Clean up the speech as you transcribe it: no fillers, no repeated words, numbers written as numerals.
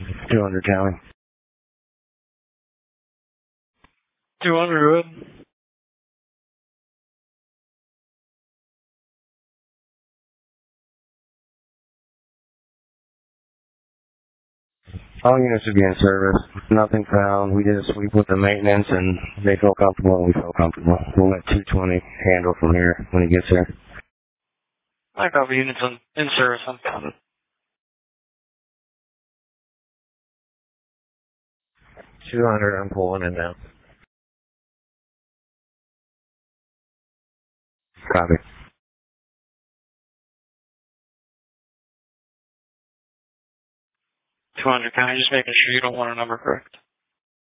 200 County. 200. All units should be in service. Nothing found. We did a sweep with the maintenance, and they felt comfortable, and we felt comfortable. We'll let 220 handle from here when he gets there. I copy units in service. I'm coming. 200, I'm pulling in now. Copy. 200 County, just making sure you don't want a number correct.